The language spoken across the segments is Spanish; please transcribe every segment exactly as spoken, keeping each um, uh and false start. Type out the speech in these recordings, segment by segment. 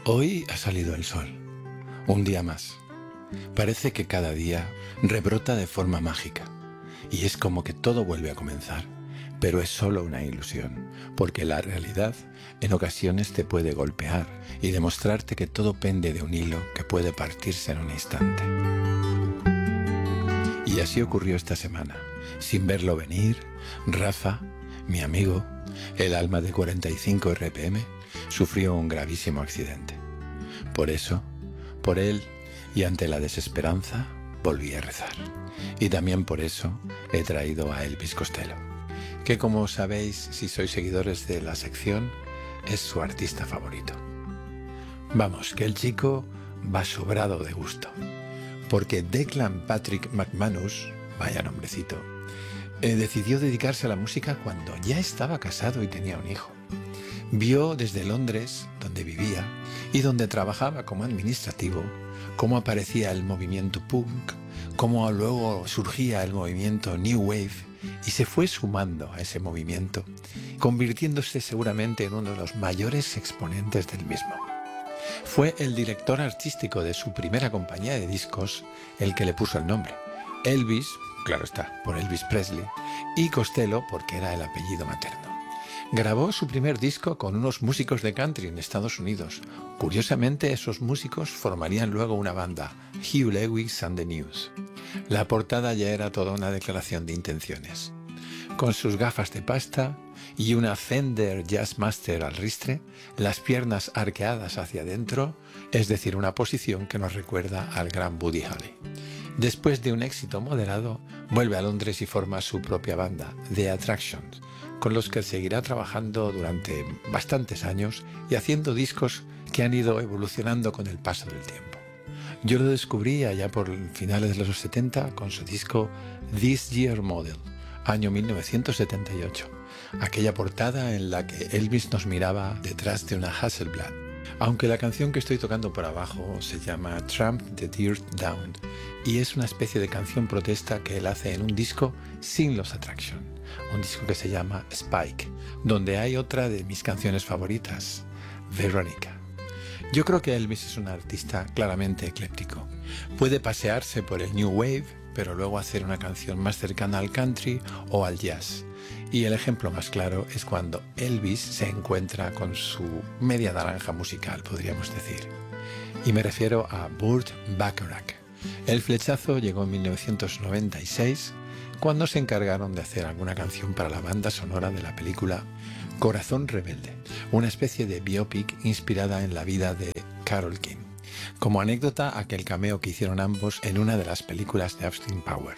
Hoy ha salido el sol, un día más. Parece que cada día rebrota de forma mágica y es como que todo vuelve a comenzar, pero es solo una ilusión, porque la realidad en ocasiones te puede golpear y demostrarte que todo pende de un hilo que puede partirse en un instante. Y así ocurrió esta semana. Sin verlo venir, Rafa, mi amigo, el alma de cuarenta y cinco R P M, sufrió un gravísimo accidente. Por eso, por él y ante la desesperanza, volví a rezar. Y también por eso he traído a Elvis Costello, que como sabéis, si sois seguidores de la sección, es su artista favorito. Vamos, que el chico va sobrado de gusto, porque Declan Patrick McManus, vaya nombrecito, eh, decidió dedicarse a la música cuando ya estaba casado y tenía un hijo. Vio desde Londres, donde vivía y donde trabajaba como administrativo, cómo aparecía el movimiento punk, cómo luego surgía el movimiento New Wave, y se fue sumando a ese movimiento, convirtiéndose seguramente en uno de los mayores exponentes del mismo. Fue el director artístico de su primera compañía de discos el que le puso el nombre. Elvis, claro está, por Elvis Presley, y Costello porque era el apellido materno. Grabó su primer disco con unos músicos de country en Estados Unidos. Curiosamente, esos músicos formarían luego una banda, Hugh Lewis and the News. La portada ya era toda una declaración de intenciones. Con sus gafas de pasta y una Fender Jazzmaster al ristre, las piernas arqueadas hacia adentro, es decir, una posición que nos recuerda al gran Buddy Holly. Después de un éxito moderado, vuelve a Londres y forma su propia banda, The Attractions, con los que seguirá trabajando durante bastantes años y haciendo discos que han ido evolucionando con el paso del tiempo. Yo lo descubrí allá por finales de los setenta con su disco This Year Model, año mil novecientos setenta y ocho, aquella portada en la que Elvis nos miraba detrás de una Hasselblad. Aunque la canción que estoy tocando por abajo se llama Tramp the Dirt Down y es una especie de canción protesta que él hace en un disco sin los Attraction, un disco que se llama Spike, donde hay otra de mis canciones favoritas, Veronica. Yo creo que Elvis es un artista claramente ecléptico. Puede pasearse por el New Wave, pero luego hacer una canción más cercana al country o al jazz. Y el ejemplo más claro es cuando Elvis se encuentra con su media naranja musical, podríamos decir. Y me refiero a Burt Bacharach. El flechazo llegó en mil novecientos noventa y seis, cuando se encargaron de hacer alguna canción para la banda sonora de la película Corazón Rebelde, una especie de biopic inspirada en la vida de Carole King. Como anécdota, aquel cameo que hicieron ambos en una de las películas de Austin Power.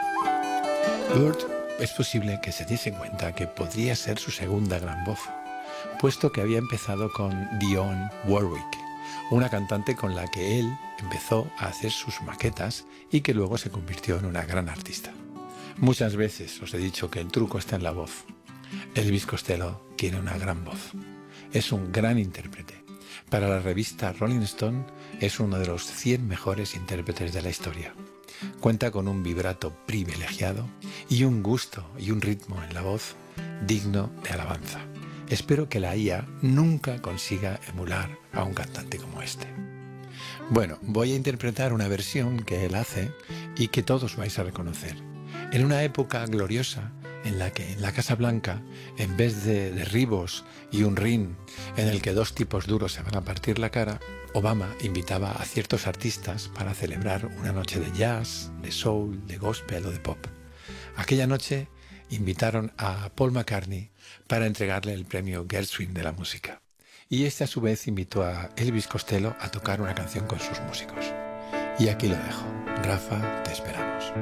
Burt es posible que se diese cuenta que podría ser su segunda gran voz, puesto que había empezado con Dionne Warwick, una cantante con la que él empezó a hacer sus maquetas y que luego se convirtió en una gran artista. Muchas veces os he dicho que el truco está en la voz. Elvis Costello tiene una gran voz. Es un gran intérprete. Para la revista Rolling Stone es uno de los cien mejores intérpretes de la historia. Cuenta con un vibrato privilegiado y un gusto y un ritmo en la voz digno de alabanza. Espero que la I A nunca consiga emular a un cantante como este. Bueno, voy a interpretar una versión que él hace y que todos vais a reconocer. En una época gloriosa en la que en la Casa Blanca, en vez de derribos y un ring en el que dos tipos duros se van a partir la cara, Obama invitaba a ciertos artistas para celebrar una noche de jazz, de soul, de gospel o de pop. Aquella noche invitaron a Paul McCartney para entregarle el premio Gershwin de la música. Y este a su vez invitó a Elvis Costello a tocar una canción con sus músicos. Y aquí lo dejo. Rafa, te esperamos.